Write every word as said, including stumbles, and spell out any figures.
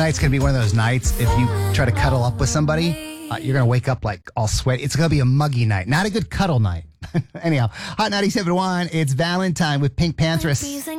Tonight's going to be one of those nights, if you try to cuddle up with somebody, uh, you're going to wake up like all sweaty. It's going to be a muggy night. Not a good cuddle night. Anyhow, Hot ninety-seven point one, it's Valentine with Pink Panthers.